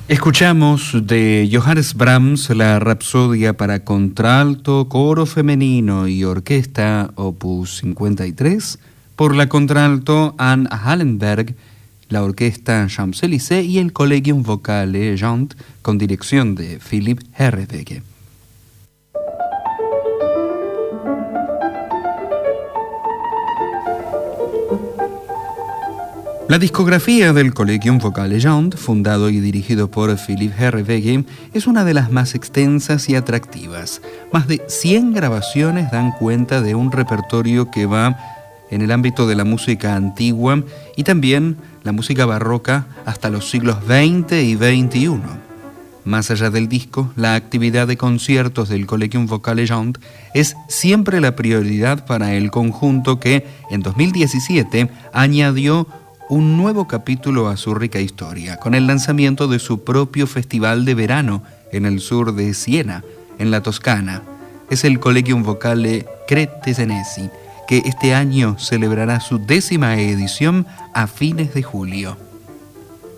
Escuchamos de Johannes Brahms la Rapsodia para contralto, coro femenino y orquesta opus 53, por la contralto Anne Hallenberg, la orquesta Champs-Élysées y el Collegium Vocale Jant con dirección de Philipp Herreweghe. La discografía del Collegium Vocale Jant, fundado y dirigido por Philipp Herreweghe, es una de las más extensas y atractivas. Más de 100 grabaciones dan cuenta de un repertorio que va en el ámbito de la música antigua y también la música barroca hasta los siglos XX y XXI. Más allá del disco, la actividad de conciertos del Collegium Vocale Jant es siempre la prioridad para el conjunto que, en 2017, añadió un nuevo capítulo a su rica historia, con el lanzamiento de su propio festival de verano en el sur de Siena, en la Toscana. Es el Collegium Vocale Crete-Senesi, que este año celebrará su 10ª edición a fines de julio.